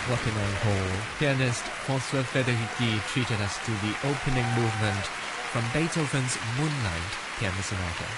Rockingham Hall, pianist François Federici treated us to the opening movement from Beethoven's Moonlight Piano Sonata。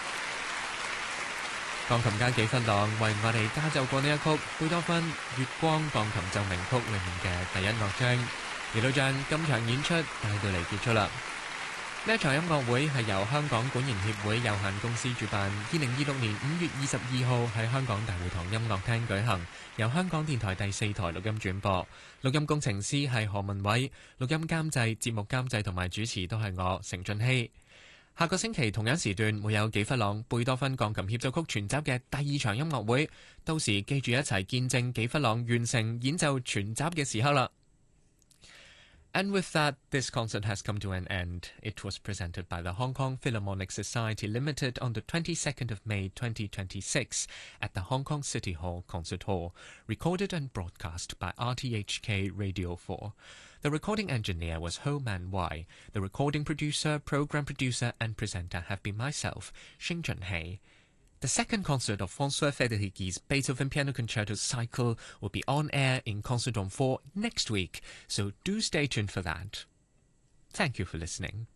鋼琴家紀弗朗為我哋加奏過呢一曲貝多芬《月光鋼琴奏鳴曲》裏面嘅第一樂章，亦都將今場演出帶到嚟結束啦。呢一場音樂會係由香港管弦協會有限公司主辦，2026年5月22號喺香港大會堂音樂廳舉行，由香港電台第4台錄音轉播。錄音工程師係何文偉，錄音監製、節目監製同埋主持都係我成俊熙。下個星期同樣時段會有紀弗朗貝多芬鋼琴協奏曲全集嘅第2場音樂會，到時記住一齊見證紀弗朗完成演奏全集嘅時刻啦。And with that, this concert has come to an end. It was presented by the Hong Kong Philharmonic Society Limited on the 22nd of May 2026 at the Hong Kong City Hall Concert Hall, recorded and broadcast by RTHK Radio 4. The recording engineer was Ho Man Wai. The recording producer, program producer and presenter have been myself, Xing Junhei. The second concert of François Federici's Beethoven Piano Concerto cycle will be on air in Concertdome 4 next week, so do stay tuned for that. Thank you for listening.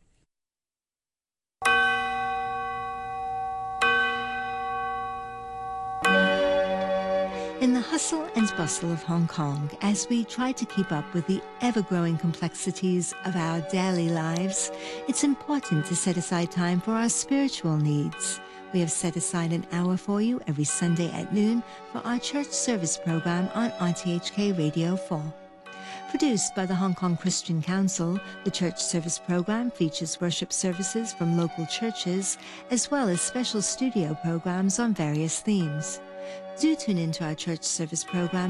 In the hustle and bustle of Hong Kong, as we try to keep up with the ever-growing complexities of our daily lives, it's important to set aside time for our spiritual needs. We have set aside an hour for you every Sunday at noon for our church service program on RTHK Radio 4. Produced by the Hong Kong Christian Council, the church service program features worship services from local churches, as well as special studio programs on various themes. Do tune into our church service program